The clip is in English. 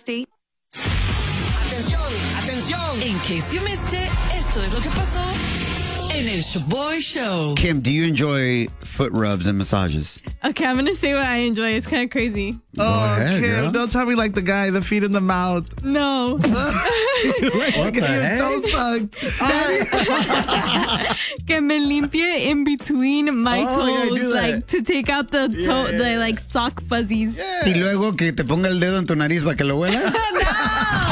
state. Atención, atención. In case you missed it, esto es lo que pasó en el Shaboy Show. Kim, do you enjoy foot rubs and massages? Okay, I'm going to say what I enjoy. It's kind of crazy. Go ahead, Kim, girl. don't tell me like the guy, the feet in the mouth. No. What the Get your heck? toe sucked. Que me limpie in between my Oh, yeah, toes, do that. like to take out the toe, the like sock fuzzies. Y luego que te ponga el dedo en tu nariz para que lo huelas.